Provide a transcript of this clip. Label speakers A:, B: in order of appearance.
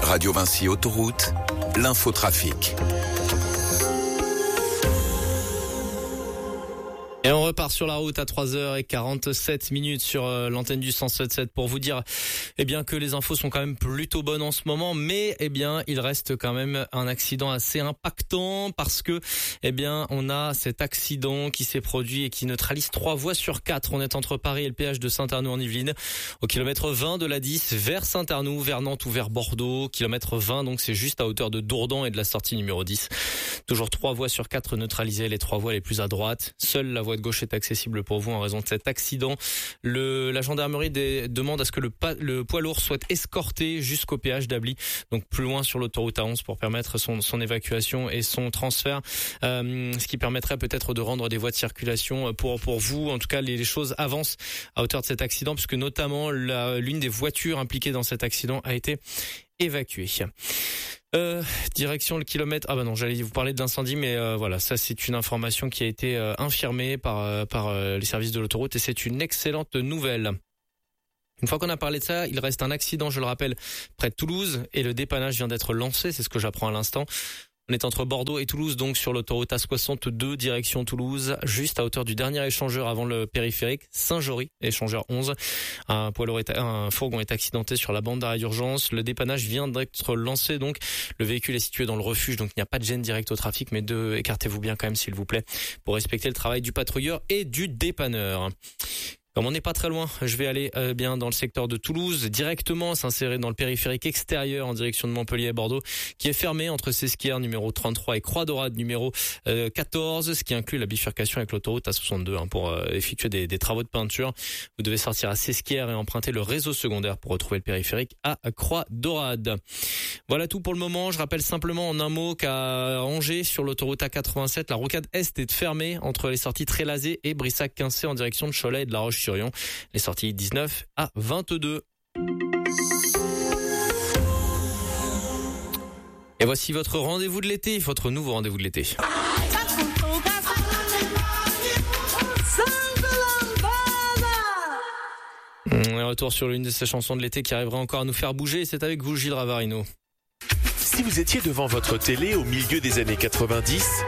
A: Radio Vinci Autoroute, l'infotrafic.
B: Et on repart sur la route à 3h47 sur l'antenne du 107.7 pour vous dire que les infos sont quand même plutôt bonnes en ce moment, mais il reste quand même un accident assez impactant parce que on a cet accident qui s'est produit et qui neutralise 3 voies sur 4. On est entre Paris et le péage de Saint-Arnoux en Yvelines, au kilomètre 20 de la 10 vers Saint-Arnoux, vers Nantes ou vers Bordeaux, kilomètre 20, donc c'est juste à hauteur de Dourdan et de la sortie numéro 10. Toujours 3 voies sur 4 neutralisées, les 3 voies les plus à droite. Seule la voie de gauche est accessible pour vous en raison de cet accident. La gendarmerie demande à ce que le poids lourd soit escorté jusqu'au péage d'Ably, donc plus loin sur l'autoroute A11 pour permettre son évacuation et son transfert, ce qui permettrait peut-être de rendre des voies de circulation pour vous. En tout cas, les choses avancent à hauteur de cet accident puisque notamment l'une des voitures impliquées dans cet accident a été évacuée. Direction le kilomètre. J'allais vous parler de l'incendie, mais voilà, ça c'est une information qui a été infirmée par les services de l'autoroute et c'est une excellente nouvelle. Une fois qu'on a parlé de ça, il reste un accident, je le rappelle, près de Toulouse et le dépannage vient d'être lancé, c'est ce que j'apprends à l'instant. On est entre Bordeaux et Toulouse, donc sur l'autoroute A62, direction Toulouse, juste à hauteur du dernier échangeur avant le périphérique, Saint-Jory, échangeur 11. Un fourgon est accidenté sur la bande d'arrêt d'urgence. Le dépannage vient d'être lancé, donc le véhicule est situé dans le refuge, donc il n'y a pas de gêne directe au trafic, mais écartez-vous bien quand même s'il vous plaît, pour respecter le travail du patrouilleur et du dépanneur. Comme on n'est pas très loin, je vais aller bien dans le secteur de Toulouse, directement s'insérer dans le périphérique extérieur en direction de Montpellier et Bordeaux, qui est fermé entre Sesquières numéro 33 et Croix-Dorade numéro 14, ce qui inclut la bifurcation avec l'autoroute A62 pour effectuer des travaux de peinture. Vous devez sortir à Sesquières et emprunter le réseau secondaire pour retrouver le périphérique à Croix-Dorade. Voilà tout pour le moment. Je rappelle simplement en un mot qu'à Angers, sur l'autoroute A87, la rocade Est est fermée entre les sorties Trélazé et Brissac-Quincé en direction de Cholet et de La Roche-sur-Yon. Les sorties 19 à 22. Et voici votre rendez-vous de l'été, votre nouveau rendez-vous de l'été. Retour sur l'une de ces chansons de l'été qui arrivera encore à nous faire bouger, c'est avec vous Gilles Ravarino.
C: Si vous étiez devant votre télé au milieu des années 90,